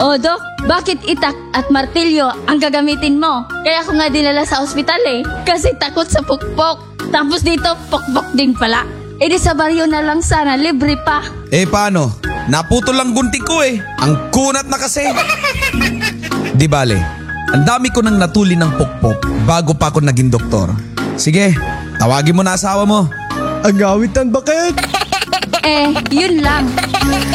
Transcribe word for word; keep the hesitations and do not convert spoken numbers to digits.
O Dok, bakit itak at martilyo ang gagamitin mo? Kaya ako nga dinala sa ospital eh. Kasi takot sa pukpok. Tapos dito, pukpok din pala. E di sa baryo na lang sana, libre pa. Eh paano? Naputol lang gunti ko eh. Ang kunat na kasi. Di bale, ang dami ko nang natuli ng pukpok bago pa ako naging doktor. Sige, tawagin mo na asawa mo. Agawitan bakit? Eh, yun lang.